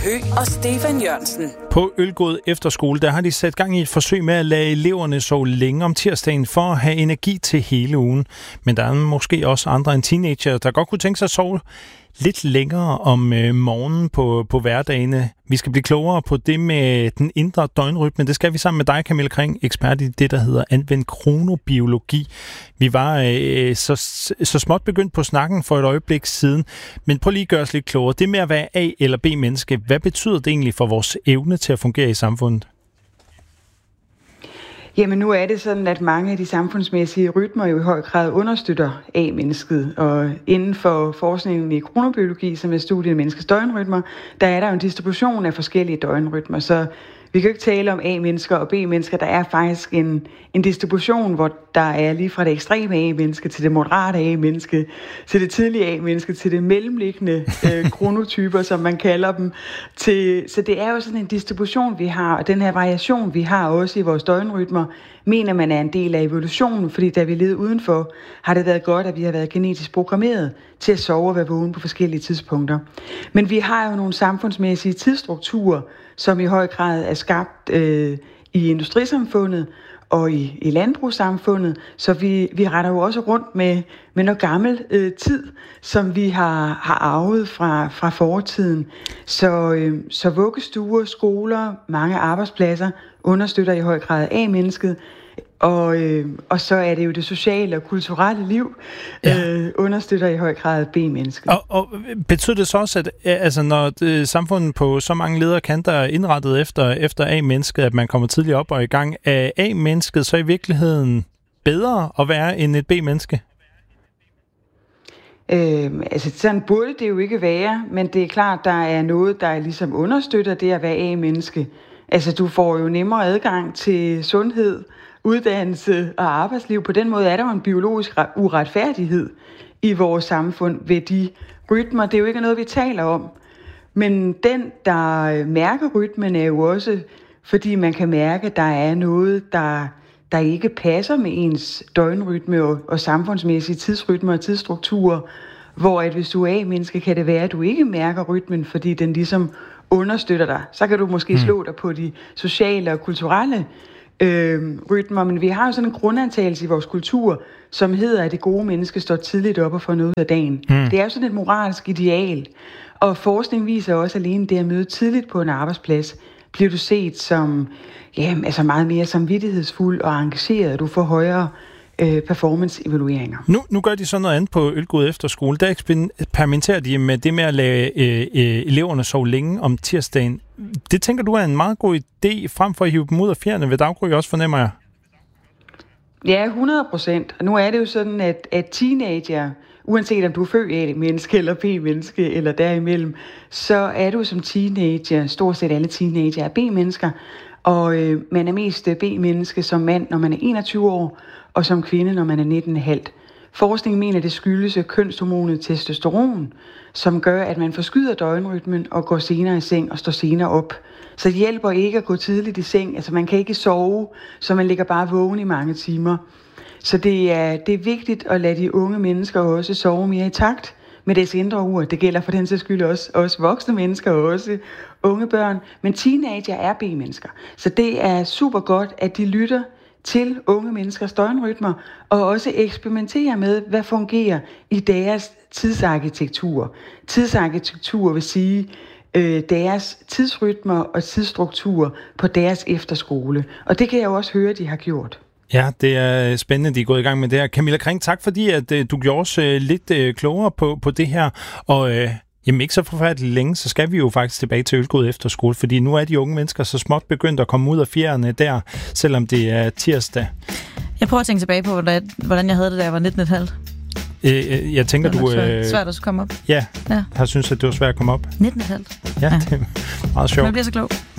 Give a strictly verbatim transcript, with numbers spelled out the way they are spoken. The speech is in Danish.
Høgh og Stefan Jørgensen. På Ølgod Efterskole, der har de sat gang i et forsøg med at lade eleverne sove længe om tirsdagen for at have energi til hele ugen. Men der er måske også andre end teenager, der godt kunne tænke sig at sove lidt længere om øh, morgenen på, på hverdagene. Vi skal blive klogere på det med den indre døgnrytme. Det skal vi sammen med dig, Camilla Kring, ekspert i det, der hedder anvendt kronobiologi. Vi var øh, så, så småt begyndt på snakken for et øjeblik siden, men prøv lige at gøre os lidt klogere. Det med at være A- eller B-menneske, hvad betyder det egentlig for vores evne til at fungere i samfundet? Jamen nu er det sådan, at mange af de samfundsmæssige rytmer jo i høj grad understøtter A-mennesket. Og inden for forskningen i kronobiologi, som er studiet af menneskets døgnrytmer, der er der jo en distribution af forskellige døgnrytmer. Så vi kan jo ikke tale om A-mennesker og B-mennesker. Der er faktisk en, en distribution, hvor der er lige fra det ekstreme A-menneske til det moderate A-menneske, til det tidlige A-menneske, til det mellemliggende øh, kronotyper, som man kalder dem. Til, så det er jo sådan en distribution, vi har, og den her variation, vi har også i vores døgnrytmer, mener man er en del af evolutionen, fordi da vi levede udenfor, har det været godt, at vi har været genetisk programmeret til at sove og være vågen på forskellige tidspunkter. Men vi har jo nogle samfundsmæssige tidsstrukturer, som i høj grad er skabt øh, i industrisamfundet og i, i landbrugssamfundet, så vi, vi retter jo også rundt med, med noget gammel øh, tid, som vi har, har arvet fra, fra fortiden. Så, øh, så vuggestuer, skoler, mange arbejdspladser understøtter i høj grad A-mennesket, og, øh, og så er det jo det sociale og kulturelle liv, ja. øh, understøtter i høj grad B-mennesket. Og, og betyder det så også, at altså, når det, samfundet på så mange lederkanter er indrettet efter, efter A-mennesket, at man kommer tidligere op og i gang, er A-mennesket så i virkeligheden bedre at være end et B-menneske? Øh, altså sådan burde det jo ikke være, men det er klart, der er noget, der ligesom understøtter det at være A-menneske. Altså du får jo nemmere adgang til sundhed, uddannelse og arbejdsliv. På den måde er der jo en biologisk uretfærdighed i vores samfund ved de rytmer. Det er jo ikke noget, vi taler om. Men den, der mærker rytmen, er jo også, fordi man kan mærke, at der er noget, der, der ikke passer med ens døgnrytme og, og samfundsmæssige tidsrytmer og tidsstrukturer. Hvor at hvis du er A-menneske, kan det være, at du ikke mærker rytmen, fordi den ligesom understøtter dig. Så kan du måske slå dig på de sociale og kulturelle øh, rytmer, men vi har jo sådan en grundantagelse i vores kultur, som hedder, at det gode menneske står tidligt op og får noget af dagen. Mm. Det er jo sådan et moralsk ideal, og forskning viser også alene det at møde tidligt på en arbejdsplads, bliver du set som ja, altså meget mere samvittighedsfuld og engageret, du får højere øh, performance-evalueringer. Nu, nu gør de så noget andet på Ølgod Efterskole. Der eksperimenterer de med det med at lade øh, øh, eleverne sove længe om tirsdagen. Det tænker du er en meget god idé, frem for at hive dem ud af fjerne ved daggry også, fornemmer jeg? Ja, hundrede procent. Og nu er det jo sådan, at, at teenager, uanset om du er født A-menneske eller B-menneske eller derimellem, så er du som teenager, stort set alle teenager er B-mennesker, og øh, man er mest B-menneske som mand, når man er enogtyve år, og som kvinde, når man er nitten komma fem. Forskningen mener, at det skyldes kønshormonet testosteron, som gør, at man forskyder døgnrytmen og går senere i seng og står senere op. Så det hjælper ikke at gå tidligt i seng. Altså man kan ikke sove, så man ligger bare vågen i mange timer. Så det er, det er vigtigt at lade de unge mennesker også sove mere i takt med deres indre ur. Det gælder for den sags skyld også, også voksne mennesker og også unge børn. Men teenager er B-mennesker. Så det er super godt, at de lytter til unge menneskers døgnrytmer, og også eksperimentere med, hvad fungerer i deres tidsarkitektur. Tidsarkitektur vil sige øh, deres tidsrytmer og tidsstruktur på deres efterskole. Og det kan jeg jo også høre, de har gjort. Ja, det er spændende, de er gået i gang med det her. Camilla Kring, tak fordi at, øh, du gjorde os øh, lidt øh, klogere på, på det her, og øh, jamen ikke så forfærdeligt længe, så skal vi jo faktisk tilbage til Ølgod Efterskole, fordi nu er de unge mennesker så småt begyndt at komme ud af fjerne der, selvom det er tirsdag. Jeg prøver at tænke tilbage på, hvordan jeg havde det, da jeg var nitten komma fem. Øh, jeg tænker, det du... Det øh, svært at komme op. Ja, ja. har synes at det var svært at komme op. nitten komma fem. Ja, ja, det er meget sjovt. Man bliver så klog.